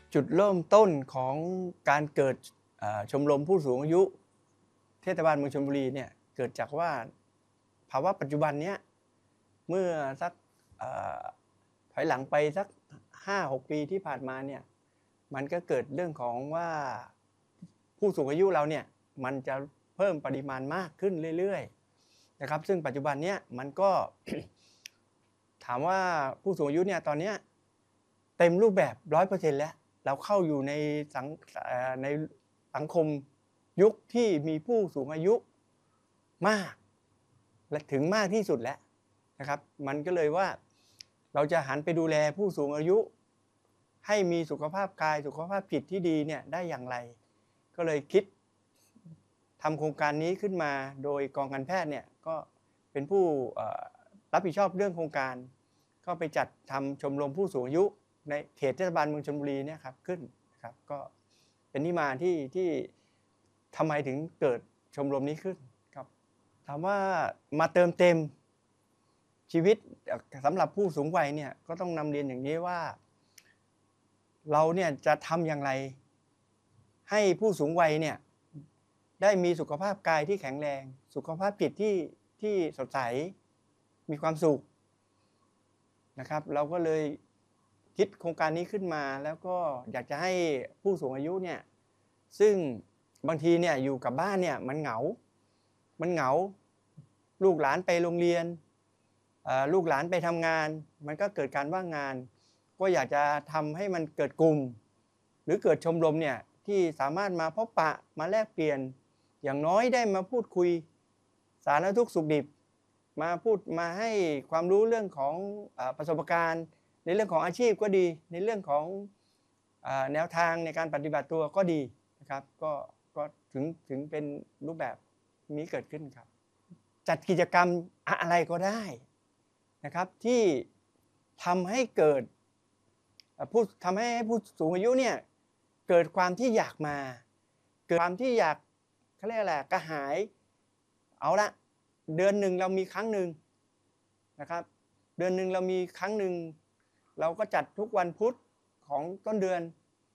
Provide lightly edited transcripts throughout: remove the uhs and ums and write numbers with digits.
จุดเริ่มต้นของการเกิดชมรมผู้สูงอายุเทศบาลเมืองชลบุรีเนี่ยเกิดจากว่าภาวะปัจจุบันเนี้ยเมื่อสักเอ่อถอยหลังไปสัก5-6 ปีที่ผ่านมาเนี่ยมันก็เกิดเรื่องของว่าผู้สูงอายุเราเนี่ยมันจะเพิ่มปริมาณมากขึ้นเรื่อยๆนะครับซึ่งปัจจุบันเนี้ยมันก็ ถามว่าผู้สูงอายุเนี่ยตอนเนี้ยเต็มรูปแบบ 100% แล้วเราเข้าอยู่ในในสังคมยุคที่มีผู้สูงอายุมากและถึงมากที่สุดแล้วนะครับมันก็เลยว่าเราจะหันไปดูแลผู้สูงอายุให้มีสุขภาพกายสุขภาพจิตที่ดีเนี่ยได้อย่างไรก็เลยคิดทำโครงการนี้ขึ้นมาโดยกองการแพทย์เนี่ยก็เป็นผู้รับผิดชอบเรื่องโครงการก็ไปจัดทำชมรมผู้สูงอายุในเขตเทศบาลเมืองชลบุรีเนี่ยครับขึ้นนะครับก็เป็นที่มาที่ทำไมถึงเกิดชมรมนี้ขึ้นครับถามว่ามาเติมเต็มชีวิตสำหรับผู้สูงวัยเนี่ยก็ต้องนำเรียนอย่างนี้ว่าเราเนี่ยจะทำอย่างไรให้ผู้สูงวัยเนี่ยได้มีสุขภาพกายที่แข็งแรงสุขภาพจิตที่สดใสมีความสุขนะครับเราก็เลยคิดโครงการนี้ขึ้นมาแล้วก็อยากจะให้ผู้สูงอายุเนี่ยซึ่งบางทีเนี่ยอยู่กับบ้านเนี่ยมันเหงาลูกหลานไปโรงเรียนลูกหลานไปทำงานมันก็เกิดการว่างงานก็อยากจะทำให้มันเกิดกลุ่มหรือเกิดชมรมเนี่ยที่สามารถมาพบปะมาแลกเปลี่ยนอย่างน้อยได้มาพูดคุยสารทุกข์สุขดิบมาให้ความรู้เรื่องของประสบการณ์ในเรื่องของอาชีพก็ดีในเรื่องของแนวทางในการปฏิบัติตัวก็ดีนะครับก็ถึงเป็นรูปแบบนี้เกิดขึ้นครับจัดกิจกรรมอะไรก็ได้นะครับที่ทำให้เกิดทำให้ผู้สูงอายุเนี่ยเกิดความที่อยากมาเกิดความที่อยากเขาเรียกอะไรกระหายเอาละเดือนหนึ่งเรามีครั้งหนึ่งนะครับเดือนหนึ่งเรามีครั้งหนึ่งเราก็จัดทุกวันพุธของต้นเดือน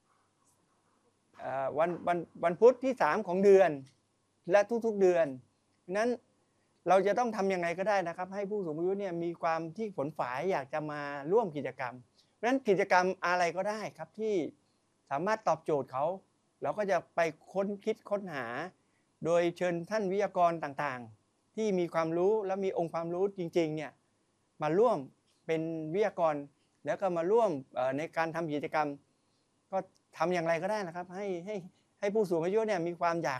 วันพุธที่3ของเดือนและทุกๆเดือนนั้นเราจะต้องทำยังไงก็ได้นะครับให้ผู้สูงอายุเนี่ยมีความที่ขวนขวายอยากจะมาร่วมกิจกรรมเพราะฉะนั้นกิจกรรมอะไรก็ได้ครับที่สามารถตอบโจทย์เขาเราก็จะไปค้นหาโดยเชิญท่านวิทยากรต่างๆที่มีความรู้และมีองค์ความรู้จริงๆเนี่ยมาร่วมเป็นวิทยากรแล้วก็มาร่วมในการทำกิจกรรมก็ทำอย่างไรก็ได้นะครับให้ผู้สูงอายุเนี่ยมีความอยาก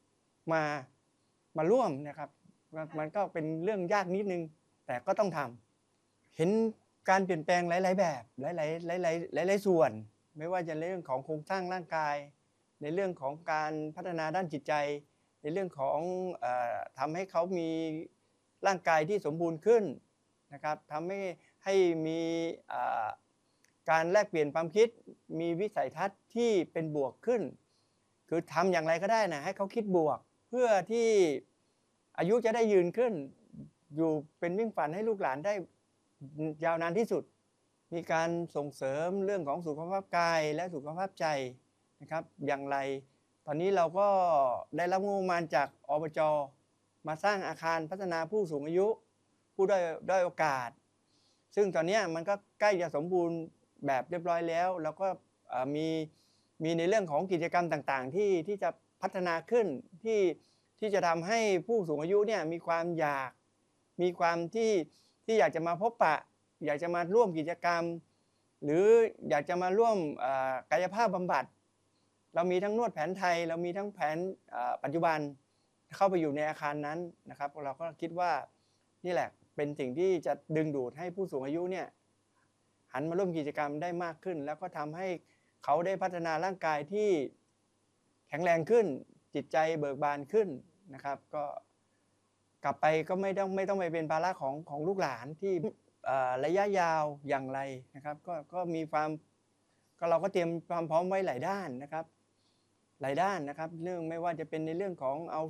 มาร่วมนะครับมันก็เป็นเรื่องยากนิดนึงแต่ก็ต้องทำเห็นการเปลี่ยนแปลงหลายๆแบบหลายส่วนไม่ว่าจะในเรื่องของโครงสร้างร่างกายในเรื่องของการพัฒนาด้านจิตใจในเรื่องของทำให้เขามีร่างกายที่สมบูรณ์ขึ้นนะครับทำให้มีการแลกเปลี่ยนความคิดมีวิสัยทัศน์ที่เป็นบวกขึ้นคือทำอย่างไรก็ได้นะให้เขาคิดบวกเพื่อที่อายุจะได้ยืนขึ้นอยู่เป็นวิ่งฝันให้ลูกหลานได้ยาวนานที่สุดมีการส่งเสริมเรื่องของสุขภาพกายและสุขภาพใจนะครับอย่างไรตอนนี้เราก็ได้รับงบประมาณจากอบจ.มาสร้างอาคารพัฒนาผู้สูงอายุผู้ด้อยโอกาสซึ่งตอนนี้มันก็ใกล้จะสมบูรณ์แบบเรียบร้อยแล้วแล้วก็มีในเรื่องของกิจกรรมต่างๆที่จะพัฒนาขึ้นที่จะทำให้ผู้สูงอายุเนี่ยมีความอยากมีความที่อยากจะมาพบปะอยากจะมาร่วมกิจกรรมหรืออยากจะมาร่วมกายภาพบำบัดเรามีทั้งนวดแผนไทยเรามีทั้งแผนปัจจุบันเข้าไปอยู่ในอาคารนั้นนะครับเราก็คิดว่านี่แหละเป็นสิ่งที่จะดึงดูดให้ผู้สูงอายุเนี่ยหันมาร่วมกิจกรรมได้มากขึ้นแล้วก็ทำให้เขาได้พัฒนาร่างกายที่แข็งแรงขึ้นจิตใจเบิกบานขึ้นนะครับก็กลับไปก็ไม่ต้องไปเป็นภาระของลูกหลานที่ระยะยาวอย่างไรนะครับก็มีความก็เราก็เตรียมความพร้อมไว้หลายด้านนะครับหลายด้านนะครับเรื่องไม่ว่าจะเป็นในเรื่องของเอา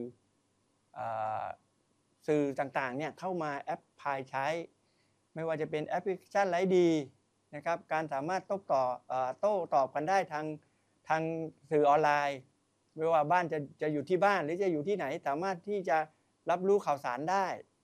สื่อต่างๆเนี่ยเข้ามาแอปพลายใช้ไม่ว่าจะเป็นแอปพลิเคชันไลฟ์ดีนะครับการสามารถโต้ตอบกันได้ทางสื่อออนไลน์ไม่ว่าบ้านจะอยู่ที่บ้านหรือจะอยู่ที่ไหนสามารถที่จะรับรู้ข่าวสารได้